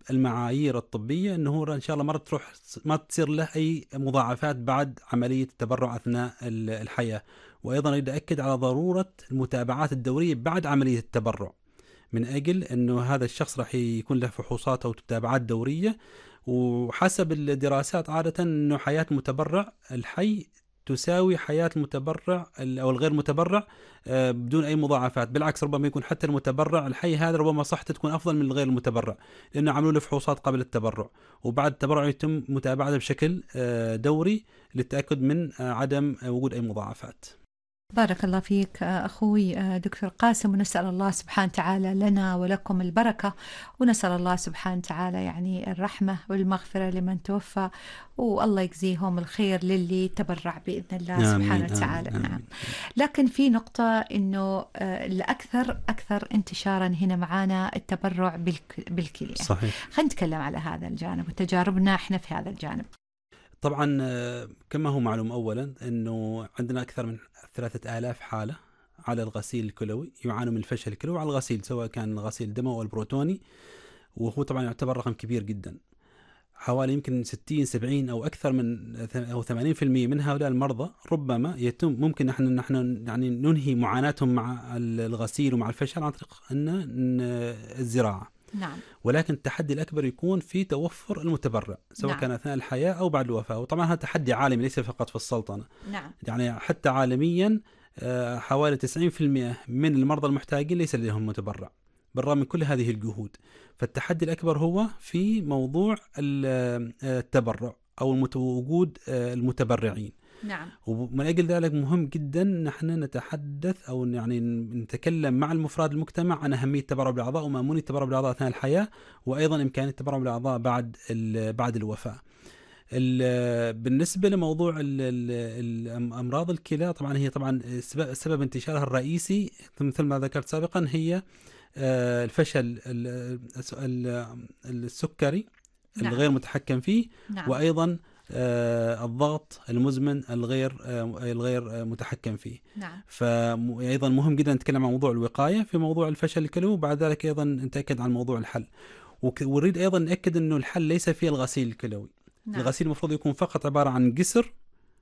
المعايير الطبية أنه هو إن شاء الله ما تصير له أي مضاعفات بعد عملية التبرع أثناء الحياة. وأيضا أريد أكد على ضرورة المتابعات الدورية بعد عملية التبرع، من أجل أنه هذا الشخص راح يكون له فحوصات أو متابعات دورية. وحسب الدراسات عادة أنه حياة المتبرع الحي تساوي حياة المتبرع أو الغير متبرع بدون أي مضاعفات. بالعكس، ربما يكون حتى المتبرع الحي هذا ربما صحته تكون أفضل من الغير المتبرع، لأنه عملوا له فحوصات قبل التبرع، وبعد التبرع يتم متابعته بشكل دوري للتأكد من عدم وجود أي مضاعفات. بارك الله فيك أخوي دكتور قاسم، ونسأل الله سبحانه وتعالى لنا ولكم البركة، ونسأل الله سبحانه وتعالى يعني الرحمة والمغفرة لمن توفى، والله يجزيهم الخير للي تبرع بإذن الله سبحانه وتعالى. نعم. لكن في نقطة إنه الأكثر انتشارا هنا معانا التبرع بالكلية. صحيح. خلينا نتكلم على هذا الجانب وتجاربنا إحنا في هذا الجانب. طبعا كما هو معلوم أولا أنه عندنا أكثر من 3000 حالة على الغسيل الكلوي يعانوا من الفشل الكلوي على الغسيل، سواء كان الغسيل الدموي أو البروتوني، وهو طبعا يعتبر رقم كبير جدا. حوالي يمكن 60 70 أو أكثر من أو 80% من هؤلاء المرضى ربما ممكن نحن يعني ننهي معاناتهم مع الغسيل ومع الفشل عن طريق الزراعة. نعم. ولكن التحدي الأكبر يكون في توفر المتبرع، سواء نعم. كان أثناء الحياة أو بعد الوفاة. وطبعا هذا تحدي عالمي ليس فقط في السلطنة. نعم. يعني حتى عالميا حوالي 90% من المرضى المحتاجين ليس لديهم متبرع بالرغم من كل هذه الجهود. فالتحدي الأكبر هو في موضوع التبرع أو وجود المتبرعين. نعم. ومن أجل ذلك مهم جدا نحن نتحدث أو يعني نتكلم مع المفرد المجتمع عن أهمية التبرع بالأعضاء ومأمونية التبرع بالأعضاء أثناء الحياة، وأيضا إمكانية التبرع بالأعضاء بعد الوفاة. بالنسبة لموضوع أمراض الكلى، طبعا هي طبعا سبب انتشارها الرئيسي مثل ما ذكرت سابقا هي الفشل السكري الغير متحكم فيه. نعم. وأيضا الضغط المزمن الغير متحكم فيه. نعم. فأيضا مهم جدا نتكلم عن موضوع الوقاية في موضوع الفشل الكلوي، وبعد ذلك أيضا نتأكد عن موضوع الحل. ونريد أيضا نأكد أنه الحل ليس في الغسيل الكلوي. نعم. الغسيل المفروض يكون فقط عبارة عن جسر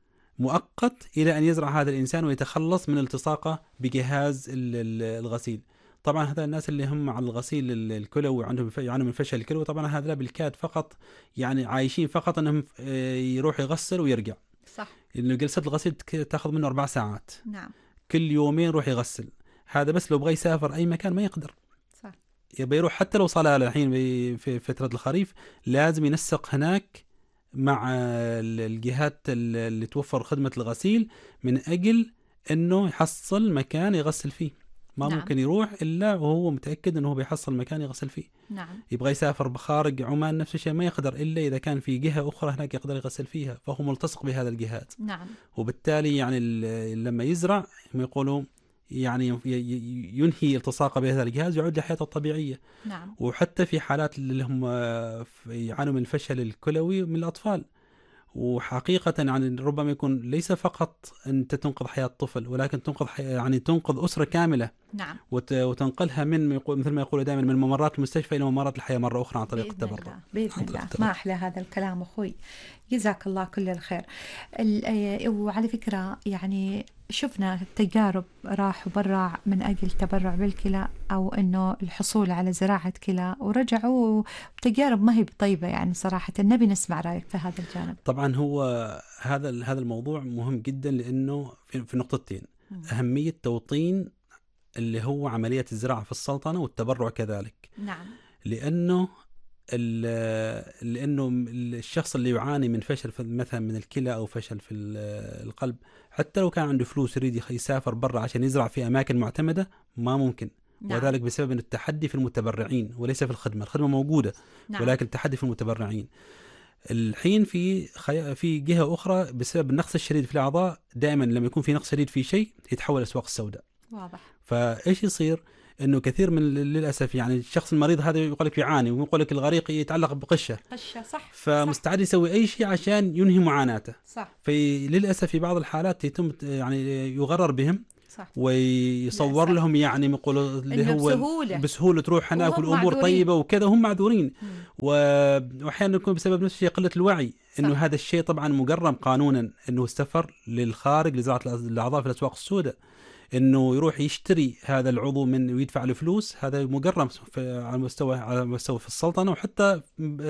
مؤقت إلى أن يزرع هذا الإنسان ويتخلص من التصاقه بجهاز الغسيل. طبعا هذا الناس اللي هم على الغسيل الكلوي وعندهم يعانوا من فشل الكلوي، طبعا هذا بالكاد فقط يعني عايشين فقط أنهم يروح يغسل ويرجع. صح. لأنه جلسة الغسيل تأخذ منه 4 ساعات. نعم. كل يومين يروح يغسل. هذا بس لو بغى يسافر أي مكان ما يقدر. صح. يبي يروح حتى لو صلى الحين في فترة الخريف لازم ينسق هناك مع الجهات اللي توفر خدمة الغسيل من أجل أنه يحصل مكان يغسل فيه. ما نعم. ممكن يروح إلا وهو متأكد أنه بيحصل مكان يغسل فيه. نعم. يبغى يسافر بخارج عمان نفس الشيء ما يقدر إلا إذا كان في جهة أخرى هناك يقدر يغسل فيها، فهو ملتصق بهذا الجهات. نعم. وبالتالي يعني لما يزرع يقولوا يعني ينهي التصاقه بهذا الجهاز ويعود لحياته الطبيعية. نعم. وحتى في حالات اللي هم يعانوا من الفشل الكلوي من الأطفال، وحقيقة يعني ربما يكون ليس فقط أنت تنقذ حياة طفل، ولكن تنقذ أسرة كاملة. نعم. وتنقلها مثل ما يقولوا دائما من ممرات المستشفى إلى ممرات الحياة مرة أخرى عن طريق التبرع. بإذن الله. ما أحلى هذا الكلام أخوي، جزاك الله كل الخير. وعلى فكرة يعني شفنا تجارب راحوا برا من أجل تبرع بالكلى أو إنه الحصول على زراعة كلى ورجعوا بتجارب ما هي طيبة. يعني صراحة نبي نسمع رأيك في هذا الجانب. طبعا هو هذا الموضوع مهم جدا لأنه في نقطتين. أهمية توطين اللي هو عملية الزراعة في السلطنة والتبرع كذلك. نعم. لأنه الشخص اللي يعاني من فشل مثلا من الكلى أو فشل في القلب، حتى لو كان عنده فلوس يريد يسافر برا عشان يزرع في أماكن معتمدة ما ممكن. نعم. وذلك بسبب التحدي في المتبرعين وليس في الخدمة موجودة. نعم. ولكن التحدي في المتبرعين. الحين في جهة أخرى بسبب النقص الشديد في الأعضاء، دائما لما يكون في نقص شديد في شيء يتحول الأسواق السوداء. واضح. فإيش يصير؟ إنه كثير من للأسف يعني الشخص المريض هذا يقول لك يعاني ويقول لك الغريق يتعلق بقشة. صح. فمستعد يسوي أي شيء عشان ينهي معاناته. صح. فللأسف في بعض الحالات يتم يعني يغرر بهم صح. ويصور للأسف. لهم يعني يقولوا اللي إنه هو بسهولة تروح هناك وهم والامور معذورين. طيبه وكذا، هم معذورين. مم. واحيانا يكون بسبب نفس الشيء قله الوعي، انه صح. هذا الشيء طبعا مجرم قانونا، انه السفر للخارج لزراعه الاعضاء في الاسواق السوداء، انه يروح يشتري هذا العضو من ويدفع له فلوس، هذا مجرم على مستوى في السلطنه، وحتى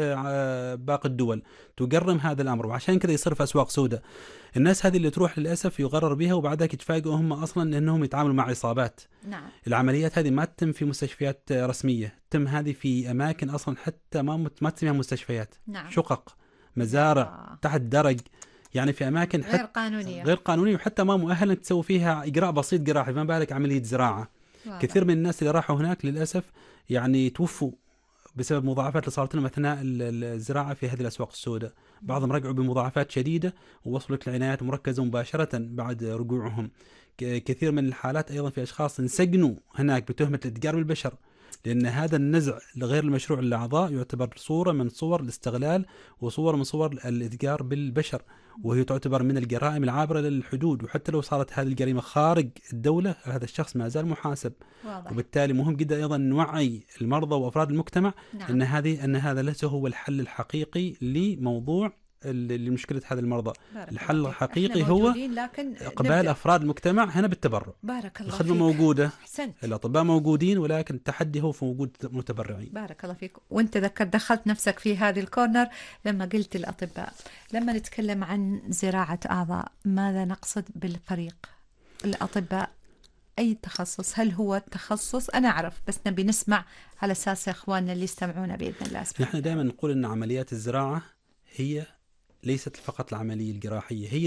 باقي الدول تجرم هذا الامر، وعشان كذا يصير في اسواق سوداء. الناس هذه اللي تروح للاسف يغرر بها، وبعدها يتفاجئوا هم اصلا انهم يتعاملوا مع عصابات. نعم. العمليات هذه ما تتم في مستشفيات رسميه، تتم هذه في اماكن اصلا حتى ما تسميها مستشفيات. نعم. شقق، مزارع تحت درج، يعني في اماكن غير قانونية. غير قانونيه، وحتى ما مؤهله تسوي فيها اجراء بسيط جراحي، فما بالك عمليه زراعه. واضح. كثير من الناس اللي راحوا هناك للاسف يعني توفوا بسبب مضاعفات اللي صارت لهم اثناء الزراعه في هذه الاسواق السوداء. بعضهم رجعوا بمضاعفات شديده ووصلوا للعنايات المركزه مباشره بعد رجوعهم. كثير من الحالات ايضا في اشخاص انسجنوا هناك بتهمه الاتجار بالبشر، لأن هذا النزع غير المشروع للأعضاء يعتبر صورة من صور الاستغلال وصورة من صور الإتجار بالبشر، وهي تعتبر من الجرائم العابرة للحدود. وحتى لو صارت هذه الجريمة خارج الدولة، هذا الشخص ما زال محاسب. واضح. وبالتالي مهم جدا أيضا نوعي المرضى وأفراد المجتمع نعم. أن هذا ليس هو الحل الحقيقي لموضوع لمشكلة هذا المرضى. الحل الحقيقي هو إقبال أفراد المجتمع هنا بالتبرع. بارك الله الخدمة فيك. موجودة، أحسنت. الأطباء موجودين، ولكن التحدي هو في وجود متبرعين. بارك الله فيك. وانت دخلت نفسك في هذه الكورنر لما قلت الأطباء. لما نتكلم عن زراعة أعضاء، ماذا نقصد بالفريق الأطباء؟ أي تخصص؟ هل هو التخصص؟ أنا أعرف، بس نبي نسمع على أساس إخواننا اللي يستمعون بإذن الله. نحن دائما نقول أن عمليات الزراعة هي ليست فقط العملية الجراحية، هي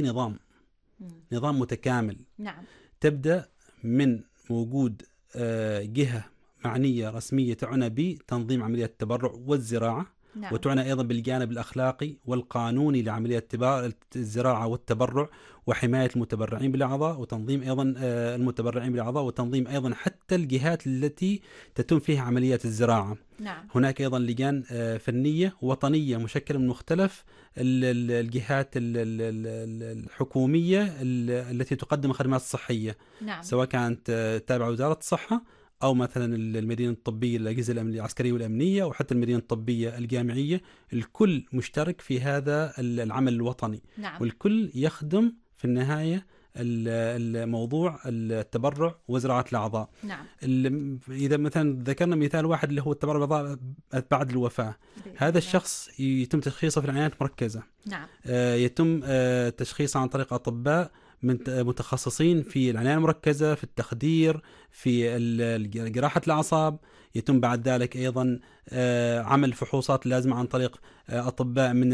نظام متكامل. نعم. تبدأ من وجود جهة معنية رسمية تعنى بتنظيم عمليات التبرع والزراعة. نعم. وتعنى أيضا بالجانب الأخلاقي والقانوني لعمليات الزراعة والتبرع، وحماية المتبرعين بالأعضاء، وتنظيم أيضا المتبرعين بالأعضاء، وتنظيم أيضا حتى الجهات التي تتم فيها عمليات الزراعة. نعم. هناك أيضا لجان فنية وطنية مشكلة من مختلف الجهات الحكومية التي تقدم خدمات صحية. نعم. سواء كانت تابعة وزارة الصحة، أو مثلا المدينة الطبية الأجهزة العسكرية والأمنية، وحتى المدينة الطبية الجامعية. الكل مشترك في هذا العمل الوطني. نعم. والكل يخدم في النهاية الموضوع التبرع وزراعة الأعضاء. نعم. إذا مثلا ذكرنا مثال واحد اللي هو التبرع بالأعضاء بعد الوفاة، هذا الشخص يتم تشخيصه في العنايات المركزة. نعم. يتم تشخيصه عن طريق أطباء متخصصين في العناية المركزة، في التخدير، في جراحة الأعصاب. يتم بعد ذلك أيضا عمل فحوصات لازمة عن طريق أطباء من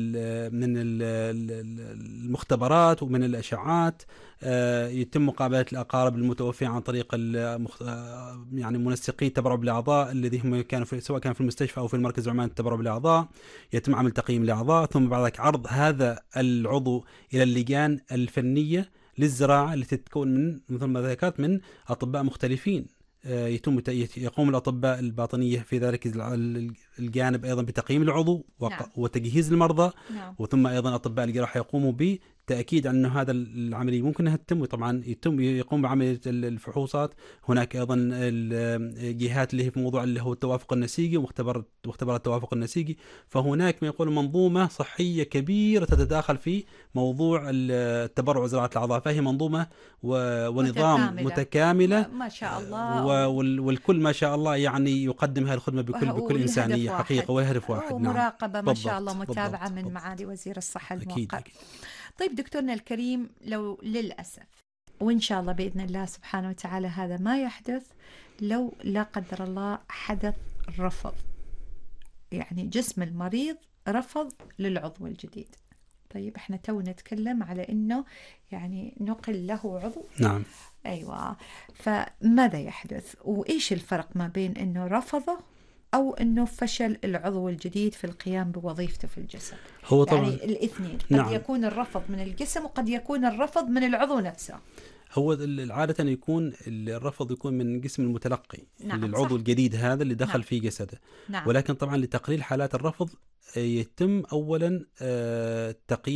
المختبرات ومن الأشعات. يتم مقابلة الأقارب المتوفين عن طريق يعني منسقي التبرع بالأعضاء الذي هم كانوا سواء كان في المستشفى أو في المركز العماني للتبرع بالأعضاء. يتم عمل تقييم الأعضاء، ثم بعد ذلك عرض هذا العضو إلى اللجان الفنية للزراعة التي تتكون من مثل ما ذكرت من أطباء مختلفين. يقوم الأطباء الباطنية في ذلك الجانب أيضا بتقييم العضو نعم. وتجهيز المرضى. نعم. وثم أيضا أطباء الجراحة يقوموا بتأكيد أن هذا العملية ممكن أنها تتم، وطبعا يقوم بعملية الفحوصات. هناك أيضا الجهات اللي هي في موضوع اللي هو التوافق النسيجي ومختبرات التوافق النسيجي. فهناك ما يقول منظومة صحية كبيرة تتداخل في موضوع التبرع وزراعة الأعضاء، فهي منظومة ونظام متكاملة ما شاء الله. والكل ما شاء الله يعني يقدم هذه الخدمة بكل إنسانية حقيقة وهدف واحد. ومراقبة نعم. ما شاء الله متابعة من معالي وزير الصحة الموقر. أكيد. طيب دكتورنا الكريم، لو للأسف وإن شاء الله بإذن الله سبحانه وتعالى هذا ما يحدث، لو لا قدر الله حدث رفض، يعني جسم المريض رفض للعضو الجديد. طيب احنا تو نتكلم على انه يعني نقل له عضو. نعم. ايوه. فماذا يحدث وايش الفرق ما بين انه رفضه او انه فشل العضو الجديد في القيام بوظيفته في الجسم؟ هو طبعا يعني الاثنين قد نعم. يكون الرفض من الجسم وقد يكون الرفض من العضو نفسه. هو عادة يكون الرفض يكون من جسم المتلقي. نعم. للعضو صح. الجديد هذا اللي دخل نعم. في جسده. نعم. ولكن طبعا لتقليل حالات الرفض يتم أولا تقييم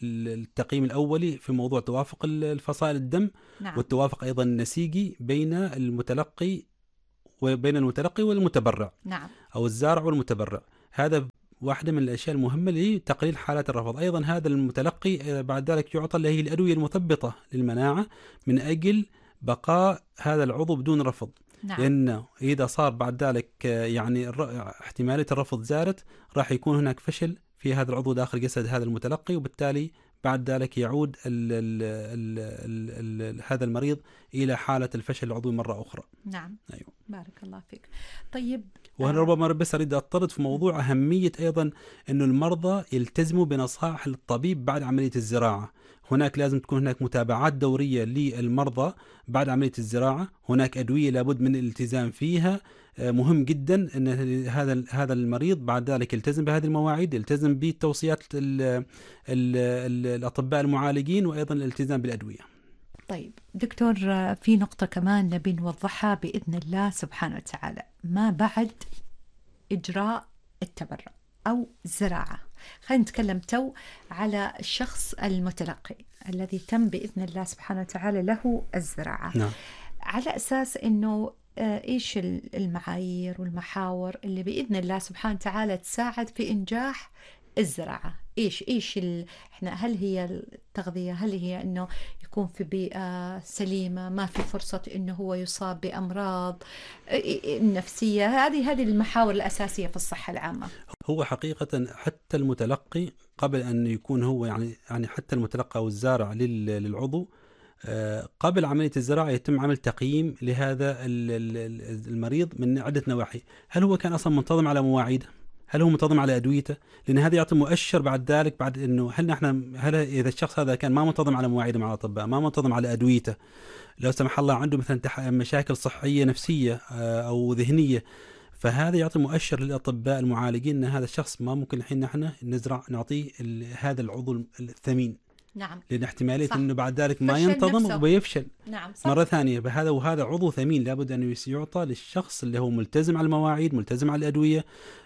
التقييم الأولي في موضوع توافق الفصائل الدم، نعم. والتوافق أيضا النسيجي بين المتلقي والمتبرع، نعم. أو الزارع والمتبرع. هذا واحدة من الأشياء المهمة لتقليل حالات الرفض. أيضا هذا المتلقي بعد ذلك يعطى اللي هي الأدوية المثبطة للمناعة من أجل بقاء هذا العضو بدون رفض. نعم. لأنه إذا صار بعد ذلك يعني احتمالية الرفض زادت، راح يكون هناك فشل في هذا العضو داخل جسد هذا المتلقي، وبالتالي بعد ذلك يعود هذا المريض إلى حالة الفشل العضوي مرة أخرى. نعم. أيوة. بارك الله فيك. طيب، وهنا ربما بس أريد أطرد في موضوع أهمية أيضا أنه المرضى يلتزموا بنصائح الطبيب بعد عملية الزراعة. هناك لازم تكون هناك متابعات دورية للمرضى بعد عملية الزراعة. هناك أدوية لابد من الالتزام فيها. مهم جدا أن هذا المريض بعد ذلك يلتزم بهذه المواعيد، يلتزم بتوصيات الأطباء المعالجين، وأيضا الالتزام بالأدوية. طيب دكتور، في نقطة كمان نبي نوضحها بإذن الله سبحانه وتعالى ما بعد إجراء التبرع أو الزراعة. خلينا نتكلم تو على الشخص المتلقي الذي تم بإذن الله سبحانه وتعالى له الزراعة. نعم. على أساس أنه إيش المعايير والمحاور اللي بإذن الله سبحانه وتعالى تساعد في إنجاح الزراعة؟ إيش إحنا، هل هي التغذية؟ هل هي إنه يكون في بيئة سليمة، ما في فرصة إنه هو يصاب بأمراض النفسية؟ هذه المحاور الأساسية في الصحة العامة. هو حقيقة حتى المتلقي قبل أن يكون هو يعني حتى المتلقي أو الزارع للعضو، قبل عملية الزراعة يتم عمل تقييم لهذا المريض من عدة نواحي. هل هو كان أصلا منتظم على مواعيده؟ هل هو منتظم على أدويته؟ لأن هذا يعطي مؤشر بعد ذلك، بعد إنه هل إذا الشخص هذا كان ما منتظم على مواعيده مع الأطباء، ما منتظم على أدويته، لو سمح الله عنده مثلا مشاكل صحية نفسية أو ذهنية، فهذا يعطي مؤشر للأطباء المعالجين أن هذا الشخص ما ممكن الحين نحن نعطيه هذا العضو الثمين. نعم. لأن احتمالية صح. أنه بعد ذلك ما ينتظم ويفشل. نعم. صح. مرة ثانية وهذا عضو ثمين لابد أن يعطى للشخص اللي هو ملتزم على المواعيد، ملتزم على الأدوية.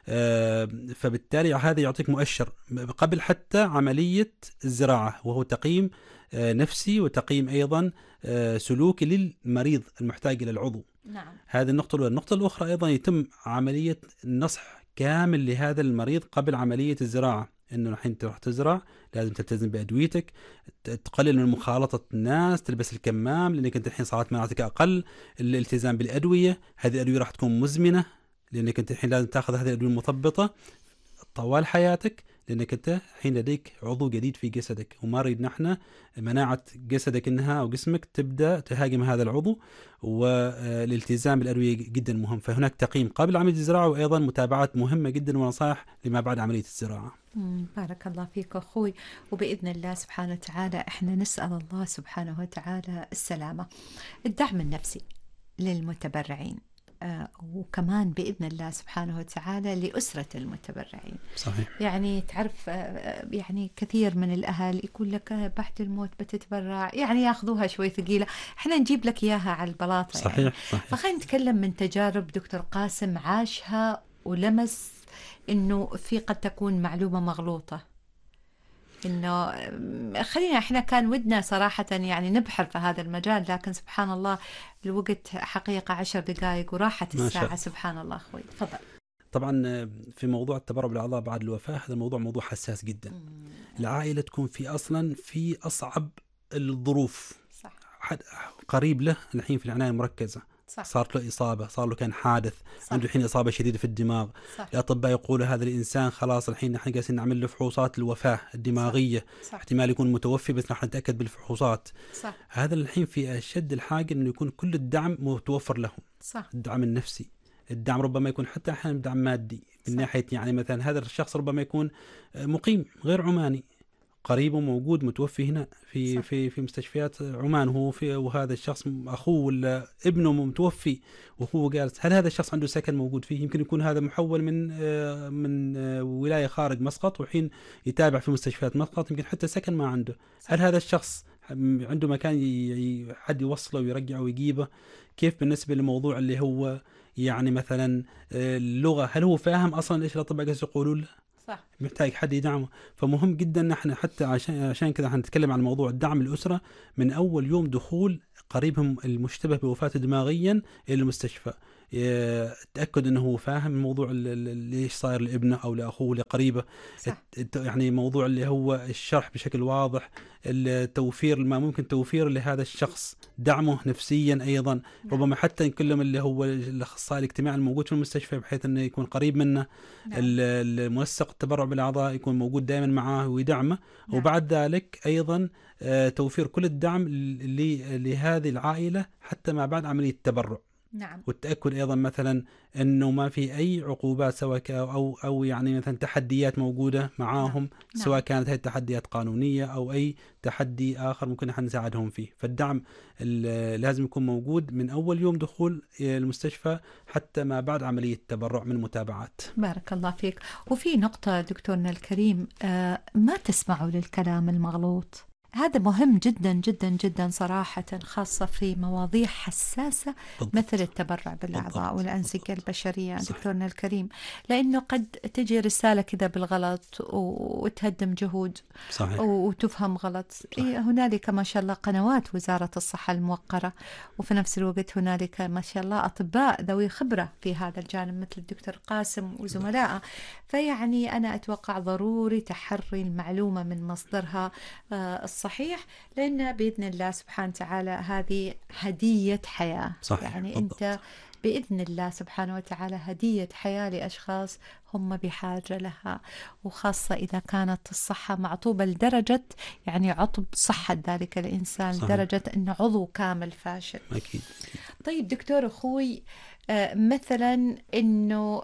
فبالتالي هذا يعطيك مؤشر قبل حتى عملية الزراعة، وهو تقييم نفسي وتقييم أيضا سلوكي للمريض المحتاج إلى العضو. نعم. هذه النقطة الأولى. النقطة الأخرى أيضا يتم عملية نصح كامل لهذا المريض قبل عملية الزراعة، إنه الحين تروح تزرع لازم تلتزم بأدويتك، تقلل من مخالطة الناس، تلبس الكمام لأنك أنت الحين صارت مناعتك أقل، الالتزام بالأدوية. هذه الأدوية راح تكون مزمنة لأنك أنت الحين لازم تأخذ هذه الأدوية المثبطة طوال حياتك، لأنك أنت الحين لديك عضو جديد في جسدك، وما نريد نحن مناعة جسدك إنها أو جسمك تبدأ تهاجم هذا العضو، والالتزام بالأدوية جدا مهم. فهناك تقييم قبل عملية الزراعة، وأيضا متابعات مهمة جدا ونصائح لما بعد عملية الزراعة. بارك الله فيك أخوي. وبإذن الله سبحانه وتعالى إحنا نسأل الله سبحانه وتعالى السلامة، الدعم النفسي للمتبرعين، وكمان بإذن الله سبحانه وتعالى لأسرة المتبرعين. صحيح. يعني تعرف يعني كثير من الأهل يقول لك بعد الموت بتتبرع، يعني ياخذوها شوي ثقيلة، احنا نجيب لك إياها على البلاطة. صحيح. يعني صحيح. فخلينا نتكلم من تجارب دكتور قاسم عاشها ولمس إنه في قد تكون معلومة مغلوطة، إنه خلينا إحنا كان ودنا صراحة يعني نبحر في هذا المجال، لكن سبحان الله الوقت حقيقة 10 دقائق وراحت الساعة. سبحان الله أخوي. تفضل. طبعا في موضوع التبرع بالأعضاء بعد الوفاة، هذا الموضوع موضوع حساس جدا. العائلة تكون في أصعب الظروف. صح. قريب له الحين في العناية المركزة. صح. صارت له إصابة، صار له كان حادث. صح. عنده الحين إصابة شديدة في الدماغ. صح. الأطباء يقولوا هذا الإنسان خلاص الحين نحن جالسين نعمل له فحوصات الوفاة الدماغية. صح. احتمال يكون متوفي بس نحن نتأكد بالفحوصات. صح. هذا الحين في أشد الحاجة إنه يكون كل الدعم متوفر لهم. صح. الدعم النفسي، الدعم ربما يكون حتى أحيانا دعم مادي من ناحية، يعني مثلا هذا الشخص ربما يكون مقيم غير عماني، قريبه موجود متوفي هنا في في مستشفيات عمان، وهذا الشخص اخوه ولا ابنه متوفي وهو جالس. هل هذا الشخص عنده سكن موجود فيه؟ يمكن يكون هذا محول من ولايه خارج مسقط، وحين يتابع في مستشفيات مسقط يمكن حتى سكن ما عنده. هل هذا الشخص عنده مكان حد يوصله ويرجعه ويجيبه؟ كيف بالنسبه للموضوع اللي هو يعني مثلا اللغه، هل هو فاهم اصلا ايش الاطباء قاعدين يقولوا له؟ صح. محتاج حد يدعمه. فمهم جدا ان احنا حتى عشان كذا حنتكلم عن موضوع الدعم الاسره من اول يوم دخول قريبهم المشتبه بوفاته دماغيا الى المستشفى. تاكد انه هو فاهم الموضوع ليش صاير لابنه او لاخوه لقريبه. صح. يعني موضوع اللي هو الشرح بشكل واضح، التوفير ما ممكن توفير لهذا الشخص، دعمه نفسيا ايضا. نعم. ربما حتى يكلم اللي هو الاخصائي الاجتماعي الموجود في المستشفى بحيث انه يكون قريب منه. نعم. المنسق التبرع بالاعضاء يكون موجود دائما معاه ويدعمه. نعم. وبعد ذلك ايضا توفير كل الدعم لهذه العائله حتى ما بعد عمليه التبرع. نعم. والتأكد أيضا مثلا أنه ما في أي عقوبات سواء أو يعني مثلا تحديات موجودة معاهم. نعم. سواء كانت هذه التحديات قانونية أو أي تحدي آخر ممكن نحن نساعدهم فيه. فالدعم لازم يكون موجود من أول يوم دخول المستشفى حتى ما بعد عملية التبرع من متابعات. بارك الله فيك. وفي نقطة دكتورنا الكريم، ما تسمعوا للكلام المغلوط. هذا مهم جدا جدا جدا صراحة، خاصة في مواضيع حساسة بالضبط. مثل التبرع بالأعضاء بالضبط. والأنسجة بالضبط. البشرية. صحيح. دكتورنا الكريم، لأنه قد تجي رسالة كذا بالغلط وتهدم جهود صحيح. وتفهم غلط. هنالك ما شاء الله قنوات وزارة الصحة الموقرة، وفي نفس الوقت هنالك ما شاء الله أطباء ذوي خبرة في هذا الجانب مثل الدكتور قاسم وزملائه. فيعني أنا أتوقع ضروري تحري المعلومة من مصدرها الصحيح، لأن بإذن الله سبحانه وتعالى هذه هدية حياة. صحيح. يعني بالضبط. أنت بإذن الله سبحانه وتعالى هدية حياة لأشخاص هم بحاجة لها، وخاصة إذا كانت الصحة معطوبة لدرجة يعني عطب صحة ذلك الإنسان. صحيح. لدرجة أنه عضو كامل فاشل. أكيد. طيب دكتور أخوي، مثلا أنه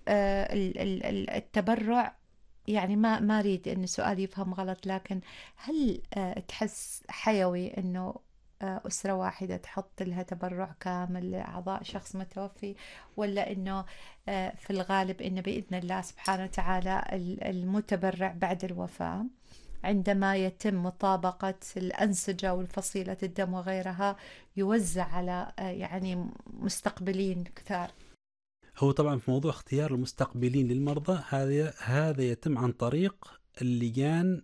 التبرع، يعني ما أريد أن السؤال يفهم غلط، لكن هل تحس حيوي أنه أسرة واحدة تحط لها تبرع كامل لأعضاء شخص متوفي، ولا أنه في الغالب أنه بإذن الله سبحانه وتعالى المتبرع بعد الوفاة عندما يتم مطابقة الأنسجة والفصيلة الدم وغيرها يوزع على يعني مستقبلين كثار؟ هو طبعا في موضوع اختيار المستقبلين للمرضى هذا يتم عن طريق اللجان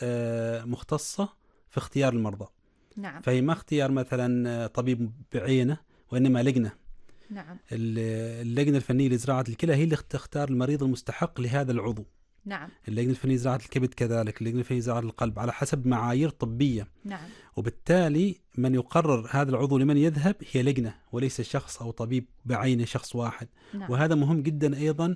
مختصة في اختيار المرضى. نعم. فهي ما اختيار مثلا طبيب بعينه، وإنما لجنة. نعم. اللجنة الفنية لزراعة الكلى هي اللي تختار المريض المستحق لهذا العضو. نعم. اللجنة الفنية لزراعة الكبد كذلك، اللجنة الفنية لزراعة القلب على حسب معايير طبية. نعم. وبالتالي من يقرر هذا العضو لمن يذهب هي لجنة وليس شخص أو طبيب بعينه شخص واحد. نعم. وهذا مهم جدا أيضا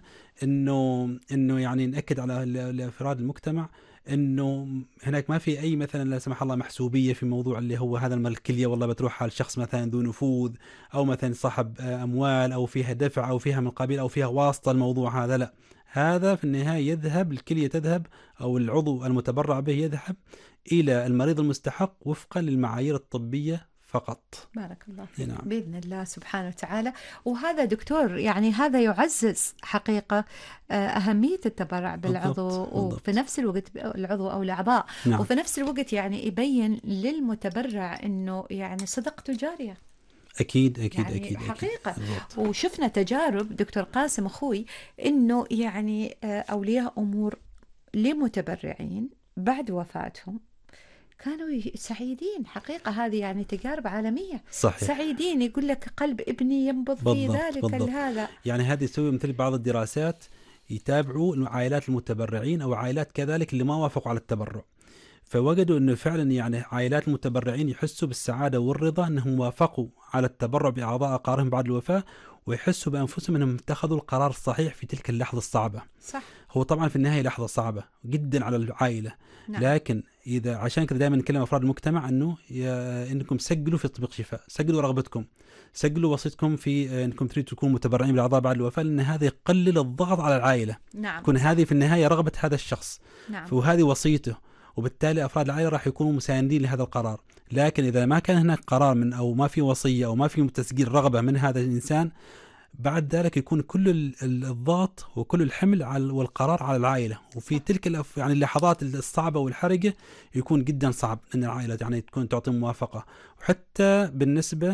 إنه يعني نأكد على لأفراد المجتمع إنه هناك ما في أي مثلا لا سمح الله محسوبية في موضوع اللي هو هذا الكلية والله بتروح على الشخص مثلا ذو نفوذ أو مثلا صاحب أموال أو فيها دفع أو فيها من قبيل أو فيها واسطة. الموضوع هذا لا، هذا في النهاية يذهب الكلية تذهب أو العضو المتبرع به يذهب إلى المريض المستحق وفقا للمعايير الطبية فقط. بارك الله فيك. نعم. بإذن الله سبحانه وتعالى. وهذا دكتور يعني هذا يعزز حقيقة أهمية التبرع بالعضو. بالضبط. وفي نفس الوقت العضو أو الأعضاء. نعم. وفي نفس الوقت يعني يبين للمتبرع أنه يعني صدقته جارية. أكيد أكيد يعني أكيد حقيقة. أكيد. وشفنا تجارب دكتور قاسم أخوي أنه يعني أولياء أمور لمتبرعين بعد وفاتهم كانوا سعيدين. حقيقة هذه يعني تجارب عالمية. صحيح. سعيدين، يقول لك قلب ابني ينبض في ذلك هذا. يعني هذه تسوي مثل بعض الدراسات يتابعوا عائلات المتبرعين أو عائلات كذلك اللي ما وافقوا على التبرع، فوجدوا أنه فعلا يعني عائلات المتبرعين يحسوا بالسعادة والرضا أنهم وافقوا على التبرع بأعضاء أقاربهم بعد الوفاة، ويحسوا بأنفسهم أنهم اتخذوا القرار الصحيح في تلك اللحظة الصعبة. صح. هو طبعا في النهاية لحظة صعبة جدا على العائلة. نعم. لكن إذا عشان كذا دائما نكلم أفراد المجتمع أنه إنكم سجلوا في تطبيق شفاء، سجلوا رغبتكم، سجلوا وصيتكم في أنكم تريدوا تكونوا متبرعين بالأعضاء بعد الوفاة، لأن هذا يقلل الضغط على العائلة. نعم. تكون هذه في النهاية رغبة هذا الشخص. نعم. وهذه وصيته، وبالتالي أفراد العائلة راح يكونوا مساندين لهذا القرار. لكن إذا ما كان هناك قرار من أو ما في وصية أو ما في تسجيل رغبة من هذا الإنسان، بعد ذلك يكون كل الضغط وكل الحمل والقرار على العائلة. وفي تلك يعني اللحظات الصعبة والحرجة يكون جدا صعب أن العائلة يعني تكون تعطي موافقة. وحتى بالنسبة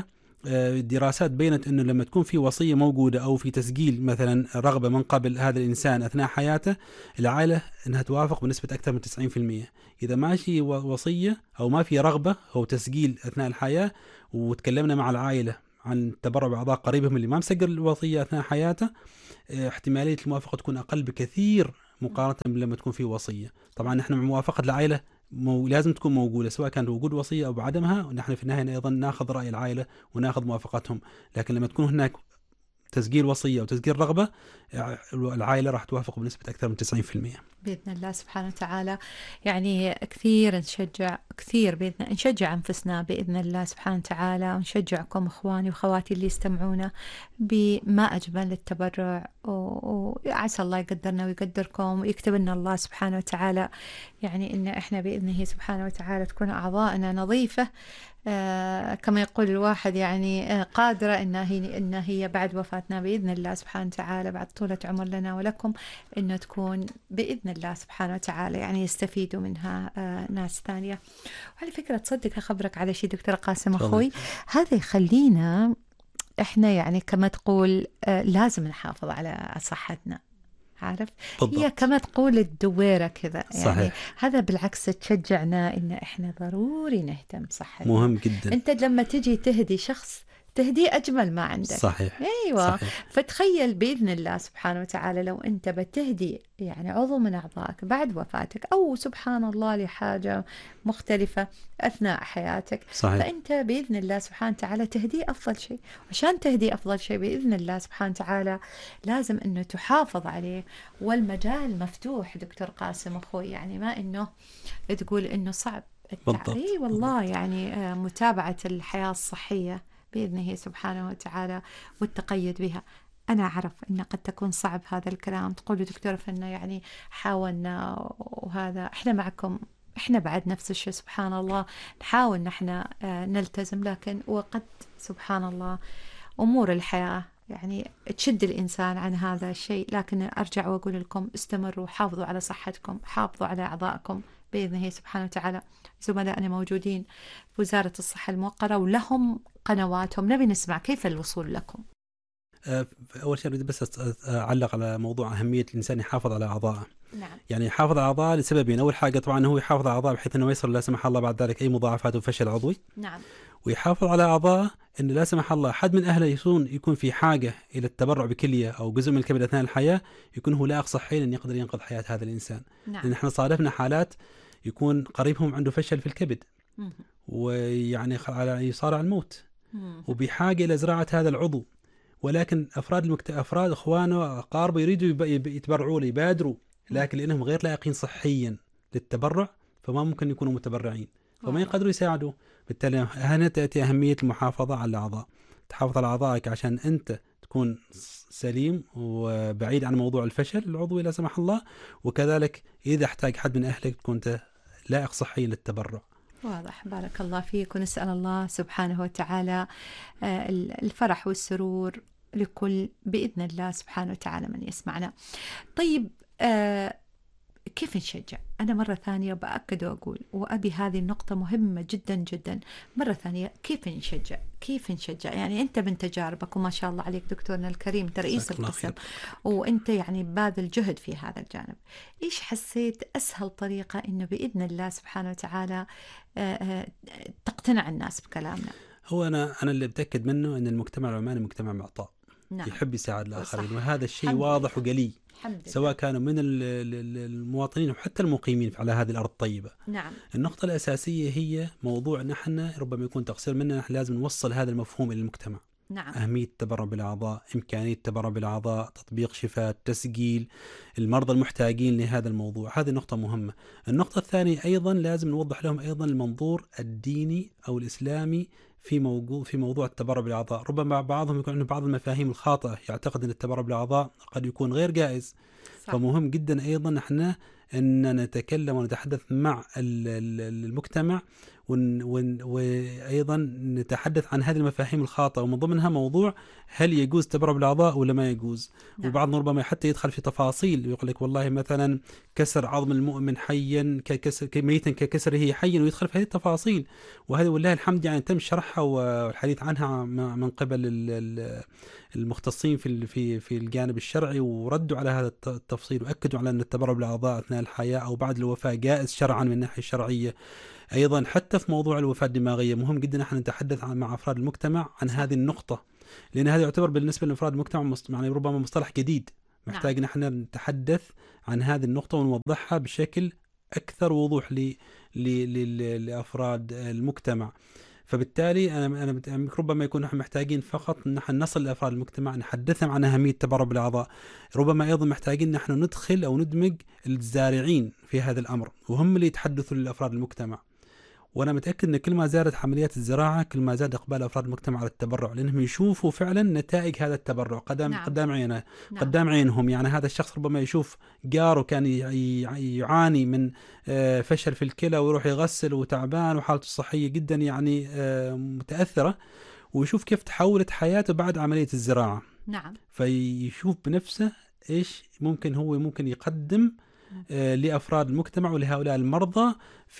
الدراسات بينت أنه لما تكون في وصية موجودة أو في تسجيل مثلا رغبة من قبل هذا الإنسان أثناء حياته، العائلة أنها توافق بنسبة أكثر من 90%. إذا ماشي وصية أو ما في رغبة أو تسجيل أثناء الحياة، وتكلمنا مع العائلة عن التبرع بأعضاء قريبهم اللي ما مسجل الوصية أثناء حياته، احتمالية الموافقة تكون أقل بكثير مقارنة لما تكون في وصية. طبعا نحن مع موافقة العائلة لازم تكون موجودة، سواء كان وجود وصية أو بعدمها، ونحن في النهاية أيضا ناخذ رأي العائلة وناخذ موافقتهم. لكن لما تكون هناك تسجيل وصية وتسجيل رغبة، العائلة راح توافق بنسبة أكثر من 90%. بإذن الله سبحانه وتعالى. يعني كثير نشجع، كثير نشجع أنفسنا بإذن الله سبحانه وتعالى، ونشجعكم إخواني وخواتي اللي يستمعونا بما أجمل التبرع، وعسى الله يقدرنا ويقدركم ويكتب لنا الله سبحانه وتعالى يعني إن إحنا بإذنه سبحانه وتعالى تكون أعضائنا نظيفة، كما يقول الواحد يعني قادرة إن هي بعد وفاتنا بإذن الله سبحانه وتعالى، بعد طولة عمر لنا ولكم، إنه تكون بإذن الله سبحانه وتعالى يعني يستفيدوا منها ناس ثانية. وعلى فكرة تصدق أخبرك على شيء دكتور قاسم أخوي، هذا يخلينا إحنا يعني كما تقول لازم نحافظ على صحتنا، عارف؟ بالضبط. هي كما تقول الدويرة كذا يعني. صحيح. هذا بالعكس تشجعنا إن إحنا ضروري نهتم بصحتنا. مهم جدا. أنت لما تجي تهدي شخص تهدي أجمل ما عندك. صحيح. أيوة. صحيح. فتخيل بإذن الله سبحانه وتعالى لو أنت بتهدي يعني عضو من أعضائك بعد وفاتك، أو سبحان الله لحاجة مختلفة أثناء حياتك. صحيح. فأنت بإذن الله سبحانه وتعالى تهدي أفضل شيء، عشان تهدي أفضل شيء بإذن الله سبحانه وتعالى لازم أنه تحافظ عليه. والمجال مفتوح دكتور قاسم أخوي، يعني ما أنه تقول أنه صعب التعري والله. يعني متابعة الحياة الصحية بإذنه سبحانه وتعالى والتقيد بها. أنا أعرف أن قد تكون صعب هذا الكلام، تقولوا دكتورة فإنه يعني حاولنا وهذا، إحنا معكم، إحنا بعد نفس الشيء سبحان الله نحاول نحن نلتزم، لكن وقد سبحان الله أمور الحياة يعني تشد الإنسان عن هذا الشيء. لكن أرجع وأقول لكم استمروا، حافظوا على صحتكم، حافظوا على أعضائكم بإذنه سبحانه وتعالى. زملائنا موجودين في وزارة الصحة الموقرة ولهم قنواتهم، نبي نسمع كيف الوصول لكم. أول شيء أريد بس أعلق على موضوع أهمية الإنسان يحافظ على أعضائه. نعم. يعني يحافظ على أعضائه لسببين. أول حاجة طبعا هو يحافظ على أعضائه بحيث أنه ما يصير لا سمح الله بعد ذلك أي مضاعفات وفشل عضوي. نعم. ويحافظ على أعضائه أن لا سمح الله حد من أهله يكون في حاجة إلى التبرع بكلية أو جزء من الكبد أثناء الحياة، يكون هو لاق صحيا أن يقدر ينقذ حياة هذا الإنسان. نعم. لأن احنا صادفنا حالات يكون قريبهم عنده فشل في الكبد ويعني يصارع الموت وبحاجة إلى زراعة هذا العضو، ولكن أفراد إخوانه أقاربه يريدوا يتبرعوا له يبادروا، لكن لأنهم غير لائقين صحيا للتبرع فما ممكن يكونوا متبرعين، فما يقدروا يساعدوا. بالتالي هنا تأتي أهمية المحافظة على الأعضاء. تحافظ على أعضائك عشان أنت تكون سليم وبعيد عن موضوع الفشل العضوي لا سمح الله، وكذلك إذا احتاج حد من أهلك تكون أنت لائق صحيا للتبرع. واضح، بارك الله فيك. ونسأل الله سبحانه وتعالى الفرح والسرور لكل بإذن الله سبحانه وتعالى من يسمعنا. طيب كيف نشجع؟ أنا مرة ثانية بأكد وأقول، وأبي هذه النقطة مهمة جدا جدا مرة ثانية، كيف نشجع؟ كيف نشجع؟ يعني أنت من تجاربك وما شاء الله عليك دكتورنا الكريم، أنت رئيس القسم وأنت يعني باذل جهد في هذا الجانب، إيش حسيت أسهل طريقة إنه بإذن الله سبحانه وتعالى تقتنع الناس بكلامنا؟ هو أنا اللي بتأكد منه أن المجتمع العماني مجتمع معطاء. نعم. يحب يساعد الآخرين، وهذا الشيء واضح وجلي سواء كانوا من المواطنين وحتى المقيمين على هذه الأرض الطيبة. نعم. النقطة الأساسية هي موضوع نحن ربما يكون تقصير مننا، نحن لازم نوصل هذا المفهوم إلى المجتمع. نعم. أهمية التبرع بالأعضاء، إمكانية التبرع بالأعضاء، تطبيق شفاء، تسجيل المرضى المحتاجين لهذا الموضوع، هذه نقطة مهمة. النقطة الثانية أيضا لازم نوضح لهم أيضا المنظور الديني أو الإسلامي في موضوع التبرع بالأعضاء. ربما بعضهم يكون عنده بعض المفاهيم الخاطئة، يعتقد أن التبرع بالأعضاء قد يكون غير جائز. صح. فمهم جدا أيضا احنا أن نتكلم ونتحدث مع المجتمع وأيضا نتحدث عن هذه المفاهيم الخاطئة، ومن ضمنها موضوع هل يجوز التبرع بالأعضاء ولا ما يجوز. نعم. وبعض ربما حتى يدخل في تفاصيل، يقول لك والله مثلا كسر عظم المؤمن حيا ميتا ككسره حيا، ويدخل في هذه التفاصيل. وهذا والله الحمد يعني تم شرحها والحديث عنها من قبل المختصين في الجانب الشرعي، وردوا على هذا التفصيل، واكدوا على ان التبرع بالاعضاء اثناء الحياه او بعد الوفاه جائز شرعا من الناحيه الشرعيه. ايضا حتى في موضوع الوفاه الدماغيه مهم جدا احنا نتحدث مع افراد المجتمع عن صح. هذه النقطه، لان هذا يعتبر بالنسبه لافراد المجتمع يعني ربما مصطلح جديد، محتاج ان احنا نتحدث عن هذه النقطه ونوضحها بشكل اكثر وضوح لافراد المجتمع. فبالتالي انا ربما يكون نحن محتاجين فقط ان نحن نصل لافراد المجتمع، نحدثهم عن اهميه التبرع بالاعضاء. ربما ايضا محتاجين نحن ندخل او ندمج الزارعين في هذا الامر، وهم اللي يتحدثوا لافراد المجتمع. وانا متاكد ان كل ما زادت عمليات الزراعه كل ما زاد اقبال افراد المجتمع على التبرع، لانهم يشوفوا فعلا نتائج هذا التبرع قدام عينه، قدام عينهم. يعني هذا الشخص ربما يشوف جاره كان يعاني من فشل في الكلى، ويروح يغسل وتعبان وحالته الصحيه جدا يعني متاثره، ويشوف كيف تحولت حياته بعد عمليه الزراعه. نعم. فيشوف بنفسه ايش ممكن يقدم لافراد المجتمع ولهؤلاء المرضى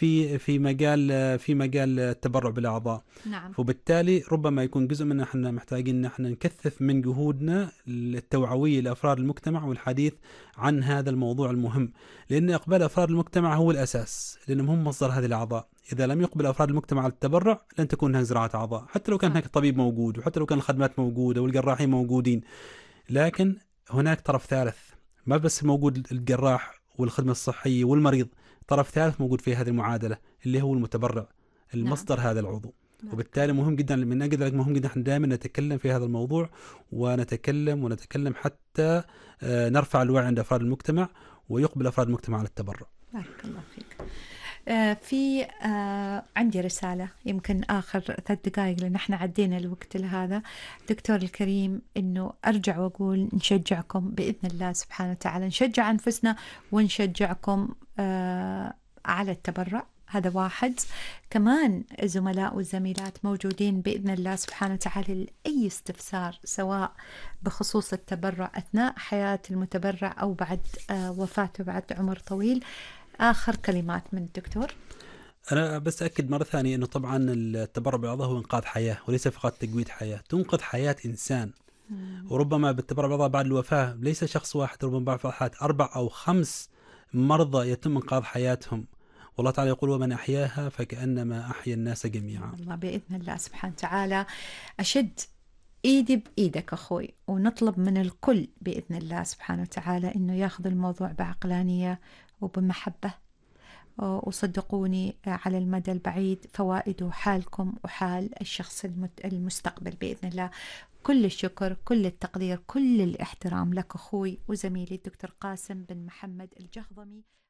في مجال التبرع بالاعضاء. نعم. وبالتالي ربما يكون جزء من احنا محتاجين ان احنا نكثف من جهودنا التوعويه لافراد المجتمع والحديث عن هذا الموضوع المهم، لان اقبال افراد المجتمع هو الاساس، لانهم هم مصدر هذه الاعضاء. اذا لم يقبل افراد المجتمع على التبرع لن تكون هناك زراعه اعضاء، حتى لو كان هناك طبيب موجود، وحتى لو كان الخدمات موجوده والجراحين موجودين، لكن هناك طرف ثالث، ما بس موجود الجراح والخدمة الصحية والمريض، طرف ثالث موجود في هذه المعادلة اللي هو المتبرع، المصدر هذا العضو. وبالتالي مهم جدا، من أجل ذلك مهم جدا احنا دائما نتكلم في هذا الموضوع، ونتكلم حتى نرفع الوعي عند أفراد المجتمع، ويقبل أفراد المجتمع على التبرع. بارك الله فيك. في عندي رسالة، يمكن آخر 3 دقائق لأن احنا عدينا الوقت لهذا. دكتور الكريم، إنه أرجع وأقول نشجعكم بإذن الله سبحانه وتعالى، نشجع أنفسنا ونشجعكم على التبرع. هذا واحد. كمان الزملاء والزميلات موجودين بإذن الله سبحانه وتعالى لأي استفسار، سواء بخصوص التبرع أثناء حياة المتبرع أو بعد وفاته بعد عمر طويل. آخر كلمات من الدكتور. أنا بس أكد مرة ثانية أنه طبعا التبرع بالأعضاء هو إنقاذ حياة، وليس فقط تجويد حياة، تنقذ حياة إنسان. وربما بالتبرع بالأعضاء بعد الوفاة ليس شخص واحد، ربما بعد الوفاة 4 أو 5 مرضى يتم إنقاذ حياتهم. والله تعالى يقول ومن أحياها فكأنما أحيا الناس جميعا. الله بإذن الله سبحانه وتعالى. أشد إيدي بإيدك أخوي، ونطلب من الكل بإذن الله سبحانه وتعالى إنه ياخذ الموضوع بعقلانية وبمحبة، وصدقوني على المدى البعيد فوائده حالكم وحال الشخص المستقبل بإذن الله. كل الشكر، كل التقدير، كل الاحترام لك أخوي وزميلي الدكتور قاسم بن محمد الجهضمي.